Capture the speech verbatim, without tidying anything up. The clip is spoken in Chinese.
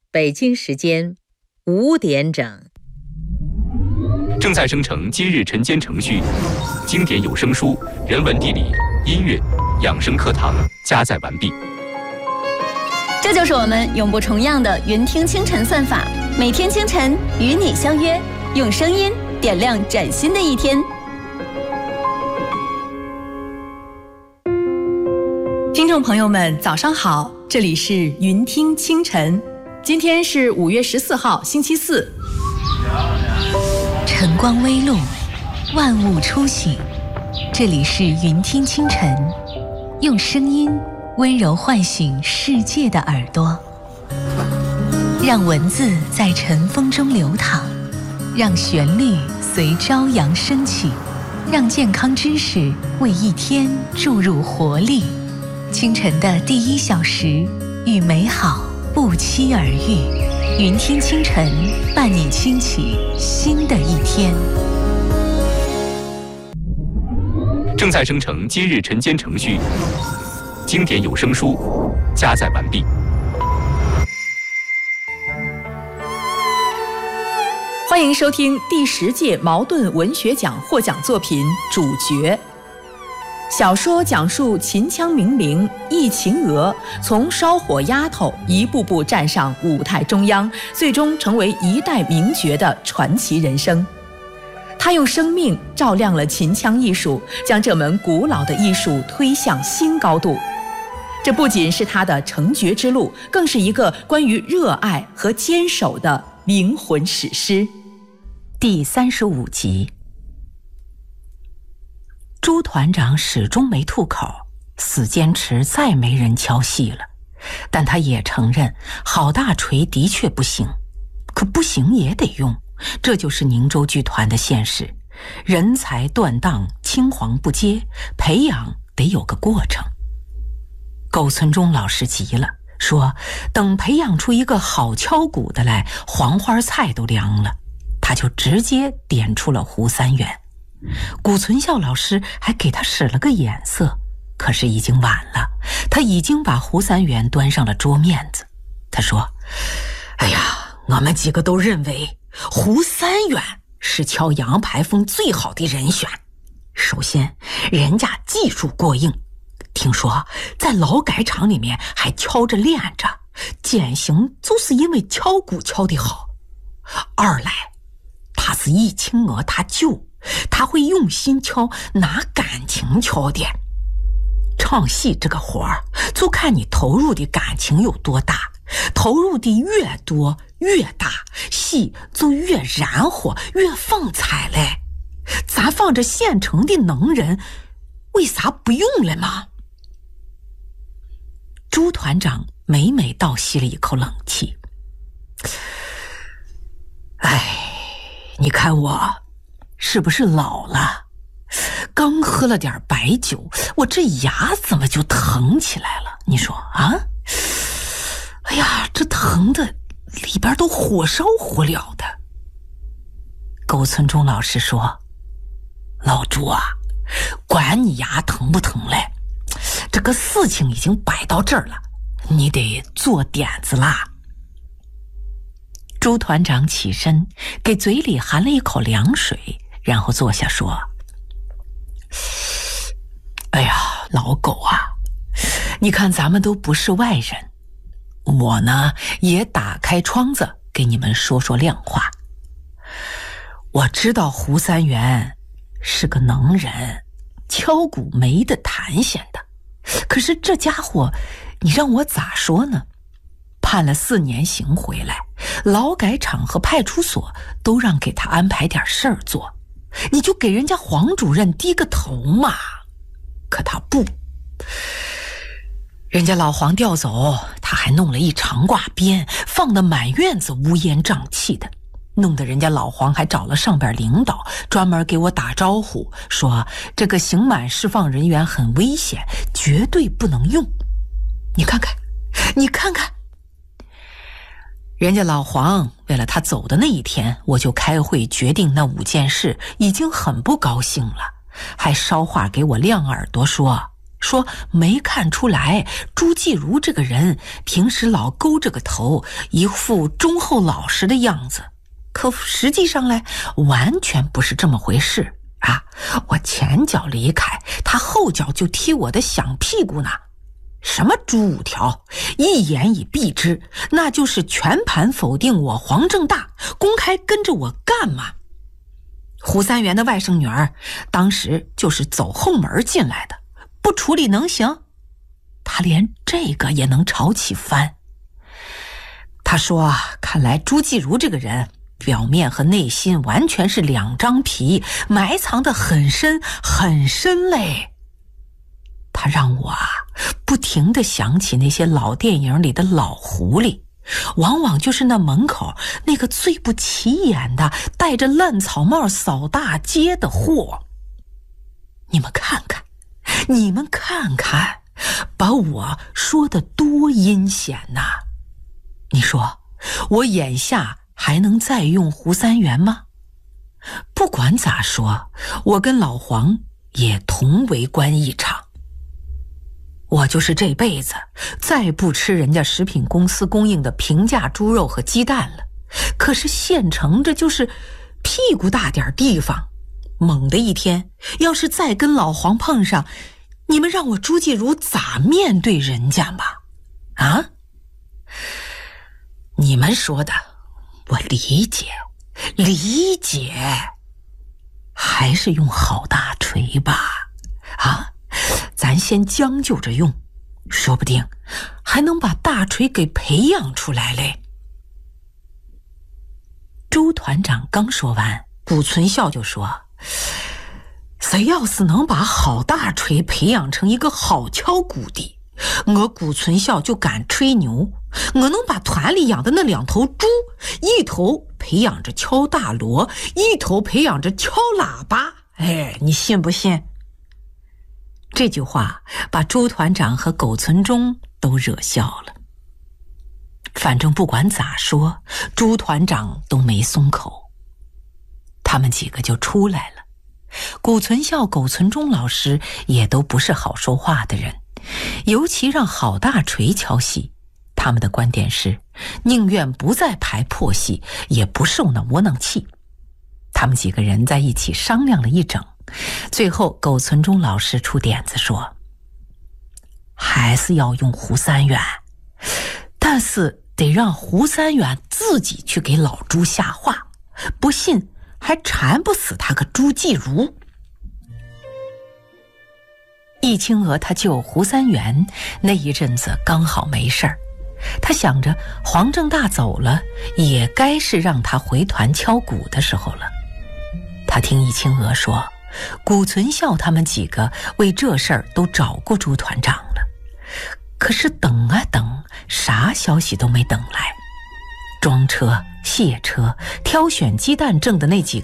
北京时间五点整。 正在生成今日晨间程序，经典有声书、人文地理、音乐、养生课堂加载完毕。 这就是我们永不重样的云听清晨算法，每天清晨与你相约，用声音点亮崭新的一天。 听众朋友们，早上好，这里是云听清晨，今天是五月十四号，星期四。 晨光微露，万物初醒，这里是云听清晨，用声音温柔唤醒世界的耳朵，让文字在晨风中流淌，让旋律随朝阳升起，让健康知识为一天注入活力。清晨的第一小时，与美好不期而遇。云听清晨，伴你轻启新的一天。 正在生成今日晨间程序，经典有声书加载完毕。 欢迎收听第十届茅盾文学奖获奖作品《主角》。小说讲述秦腔名伶易秦娥从烧火丫头一步步站上舞台中央，最终成为一代名角的传奇人生。她用生命照亮了秦腔艺术，将这门古老的艺术推向新高度。这不仅是她的成角之路，更是一个关于热爱和坚守的灵魂史诗。 第三十五集。朱团长始终没吐口，死坚持再没人敲戏了，但他也承认郝大锤的确不行，可不行也得用，这就是宁州剧团的现实，人才断档，青黄不接，培养得有个过程。苟存忠老师急了，说等培养出一个好敲鼓的来，黄花菜都凉了，他就直接点出了胡三元。古存孝老师还给他使了个眼色，可是已经晚了，他已经把胡三元端上了桌面子。他说，哎呀，我们几个都认为胡三元是敲洋牌风最好的人选。首先人家技术过硬，听说在劳改场里面还敲着练着，典型就是因为敲鼓敲得好。二来他是易秦娥他舅，他会用心敲，拿感情敲的。唱戏这个活儿，就看你投入的感情有多大，投入的越多越大，戏就越燃火，越放彩嘞。咱放着现成的能人，为啥不用了吗？朱团长每每倒吸了一口冷气。哎，你看我是不是老了？刚喝了点白酒，我这牙怎么就疼起来了？你说啊？哎呀，这疼的里边都火烧火燎的。苟存忠老师说，老朱啊，管你牙疼不疼嘞，这个事情已经摆到这儿了，你得做点子啦。朱团长起身，给嘴里含了一口凉水，然后坐下说，哎呀，老狗啊，你看咱们都不是外人，我呢也打开窗子给你们说说亮话。我知道胡三元是个能人，敲鼓没得弹弦的，可是这家伙你让我咋说呢？判了四年刑回来，劳改场和派出所都让给他安排点事儿做，你就给人家黄主任低个头嘛。可他不，人家老黄调走，他还弄了一长挂鞭，放得满院子乌烟瘴气的，弄得人家老黄还找了上边领导专门给我打招呼，说这个刑满释放人员很危险，绝对不能用。你看看你看看，人家老黄为了他走的那一天，我就开会决定那五件事，已经很不高兴了，还捎话给我亮耳朵说， 说没看出来朱继如这个人平时老勾着个头，一副忠厚老实的样子，可实际上来完全不是这么回事啊！我前脚离开，他后脚就踢我的响屁股呢。什么朱五条，一言以蔽之，那就是全盘否定我黄正大，公开跟着我干嘛？胡三元的外甥女儿当时就是走后门进来的，不处理能行？他连这个也能吵起翻。他说，看来朱继如这个人表面和内心完全是两张皮，埋藏得很深很深嘞。他让我啊不停地想起那些老电影里的老狐狸，往往就是那门口那个最不起眼的戴着烂草帽扫大街的货。你们看看，你们看看，把我说得多阴险呐！你说我眼下还能再用胡三元吗？不管咋说，我跟老黄也同为官一场。我就是这辈子再不吃人家食品公司供应的平价猪肉和鸡蛋了，可是县城这就是屁股大点地方，猛的一天要是再跟老黄碰上，你们让我朱继如咋面对人家嘛？啊？你们说的我理解理解，还是用好大锤吧。啊，咱先将就着用，说不定还能把大锤给培养出来嘞。朱团长刚说完，谷存孝就说，谁要是能把好大锤培养成一个好敲鼓的，我谷存孝就敢吹牛，我能把团里养的那两头猪，一头培养着敲大锣，一头培养着敲喇叭。哎，你信不信？这句话把朱团长和苟存忠都惹笑了。反正不管咋说，朱团长都没松口。他们几个就出来了。谷存孝、苟存忠老师也都不是好说话的人，尤其让郝大锤敲戏，他们的观点是宁愿不再排破戏，也不受那窝囊气。他们几个人在一起商量了一整，最后苟存忠老师出点子说，还是要用胡三元，但是得让胡三元自己去给老朱下话，不信还缠不死他个朱继如。易清娥他舅胡三元那一阵子刚好没事儿，他想着黄正大走了，也该是让他回团敲鼓的时候了。他听易清娥说，谷存孝他们几个为这事儿都找过朱团长了，可是等啊等，啥消息都没等来。装车、卸车、挑选鸡蛋挣的那几